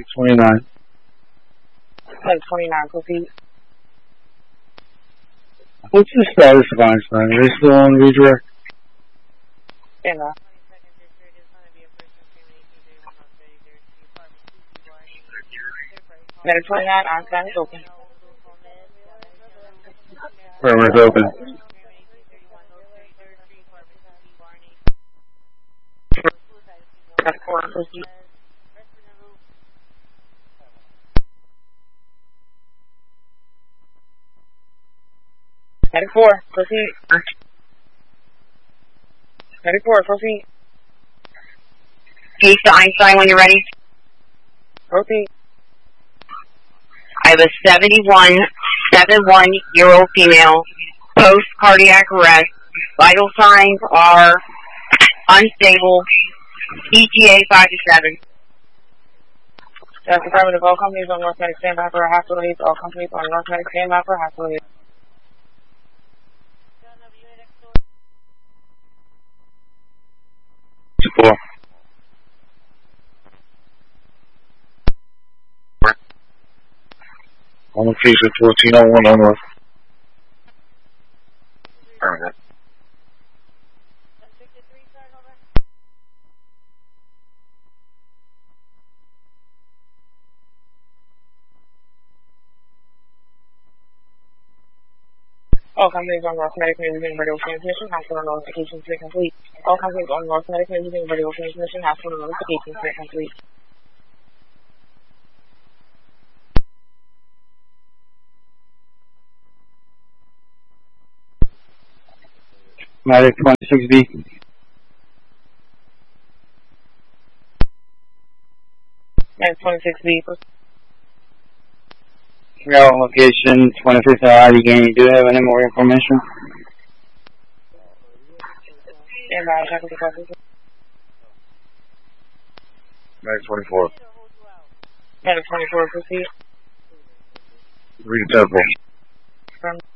29. 1029, proceed. What's the status of Einstein? Are they still on redirect? Stand by. 29, Einstein is open. Perimeter's open. That's 4, proceed. Medic 4, proceed. Medic 4, proceed. Case to Einstein when you're ready. Proceed. I have a 71-year-old female, post-cardiac arrest. Vital signs are unstable, ETA 5 to 7. That's affirmative. All companies on North Medic standby for hospital needs. All companies on North Medic standby for hospital needs. Four. On location 1401 on North. Permanent. All companies on North Medic using radio transmission. Hospital notifications are complete. All companies on North Medic using radio transmission. Hospital notifications are complete. Medic 26B. Medic 26B. We are on location 25th Ally. Again, you do have any more information? Standby. Check with the process. Medic 24. Medic 24, proceed. Read the temple. From